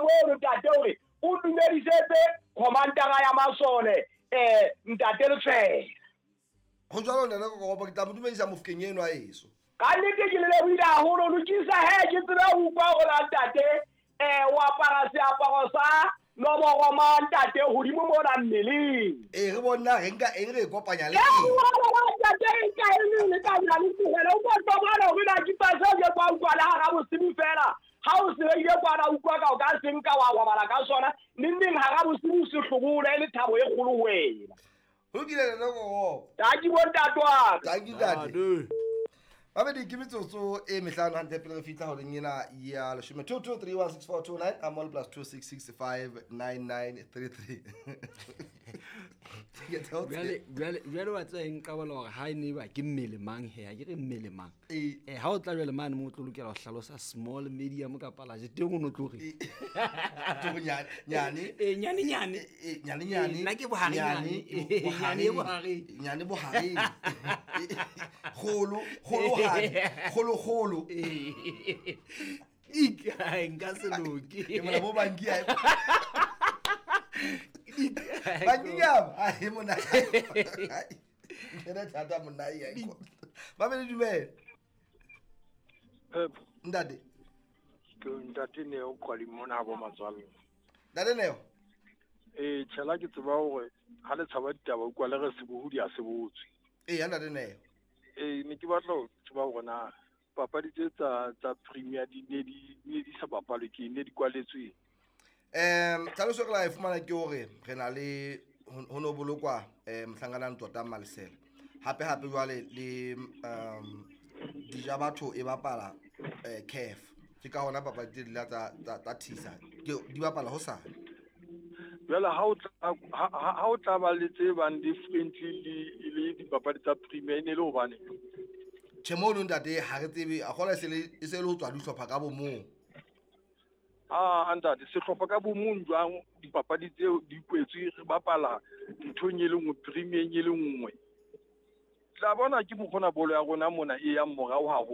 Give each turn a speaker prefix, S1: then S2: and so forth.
S1: mo ntate hore o dumedisetse commander ya masole ntate Letswele
S2: go jalo nna go ba ke tla mo dumedisa Mofokeng eno a eso
S1: ka nnete ke le buile haholo lokisa ke tsela ho kwa go la ntate wa para seaparo sa nomoro ma ntate hodimo mona mmeleng
S2: re bona re nka eng re kopanya le
S1: ntate ka ene le ka nna le tsela o ba bona hore na ke pasa ke kwa kwa la ga bosibi fela ha o se ile kwana ukwa ka o ka seng ka wa bala ka sona nning ha ga bosibi se hlobula le thabo e kgolo wena
S2: ho kile le go
S1: ta ke bontatwa
S2: ta ke tate Babe di kimitsotso e mehlano hante pele re fitla ho lenyena ya 22316429 amol plus 26659933
S3: Jwale wa tseng ka bola hore ha ene ba ke mmele mang he a ke re mmele mang ha o tla jwale mane mo tlo lokela ho hlalosa small medium ka pala je teng o no tlo re
S2: nyane
S3: nna ke bohare
S2: nyane bohare kholo
S3: nka se loke
S2: ke mona bo banki ai banki ya ai mona kena thata mona ai ba be le dumela ntate
S4: ne o kwali mona bo matswalo
S2: ntate neo
S4: tshela ke tseba hore ha le tshaba ditaba o kwala re se bohudi a se botswe
S2: ya ntate neo
S4: ne ke batla ho tseba hore na papadi tsa Premier di sa bapalwe ke ne di kwaletswe
S2: tlhaloso re la e fumana ke hore re na le ho no bolokwa mhlangana tota Malisela hape jwale le dija batho e bapala CAF ke ka hona papadi di la tsa thisa di bapala ho sa
S4: jwale ha o tla ba le tse bang differently le dipapadi tsa Premier ne le hobane
S2: Chemono ntate ha re tsebe a gola e se le ho tswa dihlopha ka bo mo
S4: ntate sehlopha ka bo mo jwang dipapadi tseo di kwetswe re bapala nthong e le nngwe Premier e le nngwe tla bona ke mokgona bolo ya rona mona e yang morao haholo